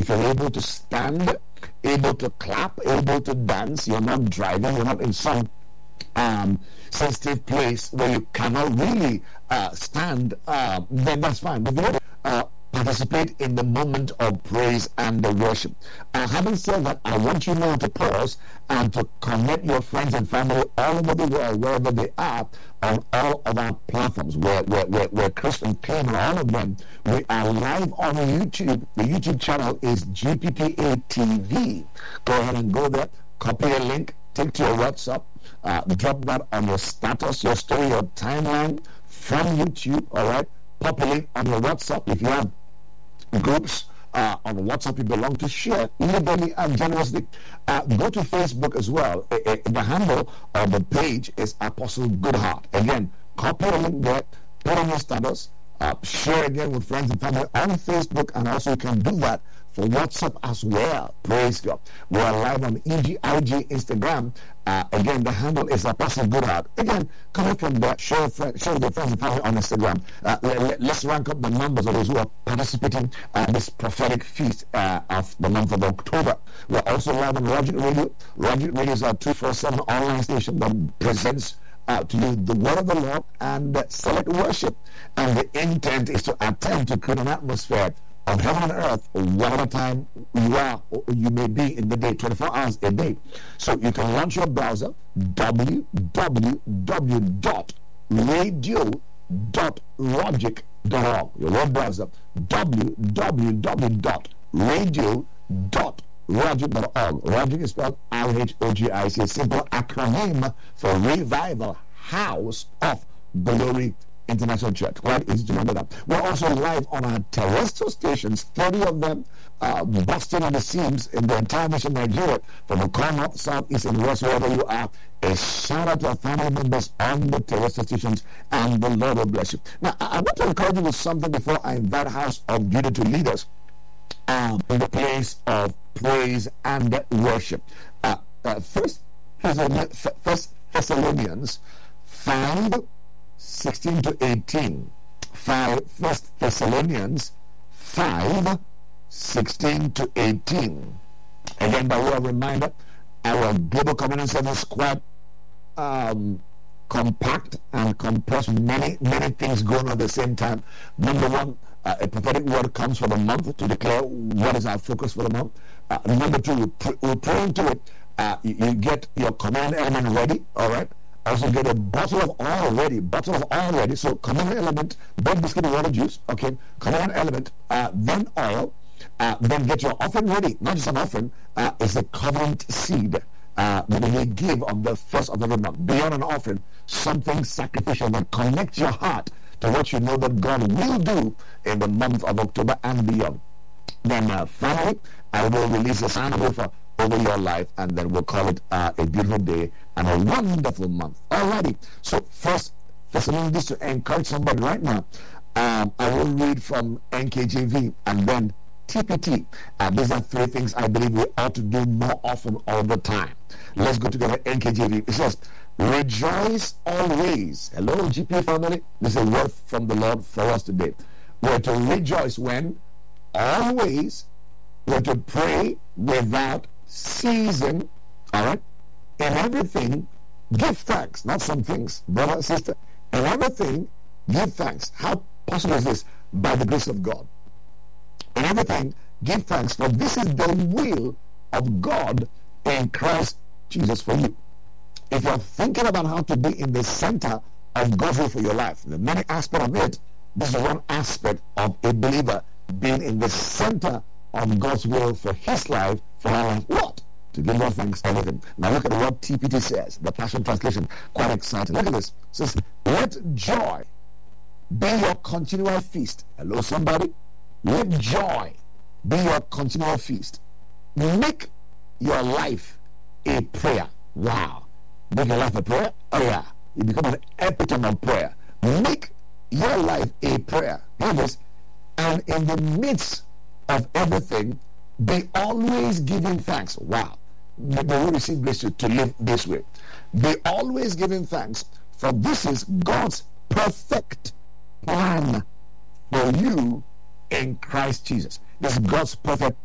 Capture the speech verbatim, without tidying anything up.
if you're able to stand, able to clap, able to dance, you're not driving, you're not in some um, sensitive place where you cannot really uh, stand, uh, then that's fine. But if you want to uh, participate in the moment of praise and the worship. Uh, having said that, I want you now to pause and to connect your friends and family all over the world, wherever they are, on all of our platforms. Where where where, where Chris and Clem and all of them, we are live on YouTube. The YouTube channel is G P P A T V. Go ahead and go there, copy a link, take to your WhatsApp, uh, drop that on your status, your story, your timeline from YouTube. All right, populate on your WhatsApp if you have groups uh, on WhatsApp you belong to, share liberally and generously. Uh, go to Facebook as well. Uh, uh, the handle or the page is Apostle Goodheart. Again, copy a link there, put on your status, uh, share again with friends and family on Facebook, and also you can do that for WhatsApp as well. Praise God. We are live on E G I G Instagram. Uh, again, the handle is Apostle Goodheart. Again, come from there, share, friend, share with your friends and family on Instagram. Uh, let, let's rank up the numbers of those who are participating in this prophetic feast uh, of the month of October. We're also live on Roger Radio. Roger Radio is our two forty-seven online station that presents Uh, to you the word of the Lord and uh, select worship. And the intent is to attempt to create an atmosphere of heaven and earth, whatever time you are or you may be in the day, twenty-four hours a day. So you can launch your browser, w w w dot radio dot logic dot org. Your web browser, w w w dot radio dot logic dot org. Logic is spelled R H O G I C, a simple acronym for Revival House of Glory International Church. Quite easy to remember that. We're also live on our terrestrial stations, thirty of them, uh, busting on the seams in the entire nation of Nigeria, from the core north, south, east, and west, wherever you are. A shout out to our family members on the terrestrial stations, and the Lord will bless you. Now, I, I want to encourage you with something before I invite House of Judah to lead us um, in the place of praise and worship. Uh, uh, first, First Thessalonians five, sixteen to eighteen. Five, First Thessalonians five, sixteen to eighteen. Again, by way of reminder, our Global Community Service is quite um, compact and compressed. Many, many things going on at the same time. Number one, uh, a prophetic word comes for the month to declare what is our focus for the month. Uh, number two, we pr- we'll pray into it. Uh, you, you get your command element ready, all right? Also get a bottle of oil ready, bottle of oil ready. So command element, bread, biscuit, and water juice, okay? Command element, uh, then oil, uh, then get your offering ready. Not just an offering, uh, it's a covenant seed uh, that you may give on the first of every month. Beyond an offering, something sacrificial that connects your heart to what you know that God will do in the month of October and beyond. Then uh, finally, I will release a sign of offer over your life, and then we'll call it uh, a beautiful day and a wonderful month. Alrighty. So first Thessalonians, to encourage somebody right now, um, I will read from N K J V and then T P T. Uh, these are three things I believe we ought to do more often all the time. Let's go together. N K J V. It says, rejoice always. Hello, G P family. This is a word from the Lord for us today. We're to rejoice when? Always. We're to pray without season. All right? In everything, give thanks. Not some things, brother, sister. In everything, give thanks. How possible is this? By the grace of God. In everything, give thanks, for this is the will of God in Christ Jesus for you. If you're thinking about how to be in the center of God's will for your life, the many aspects of it, this is one aspect of a believer being in the center of God's will for his life, for our life. What? To give God thanks, everything. Now look at what T P T says, the Passion Translation. Quite exciting. Look at this. It says, let joy be your continual feast. Hello, somebody? Let joy be your continual feast. Make your life a prayer. Wow. Make your life a prayer? Oh yeah. You become an epitome of prayer. Make your life a prayer. Hear this. And in the midst of everything, be always giving thanks. Wow. May we receive grace to, to live this way. Be always giving thanks, for this is God's perfect plan for you in Christ Jesus. This is God's perfect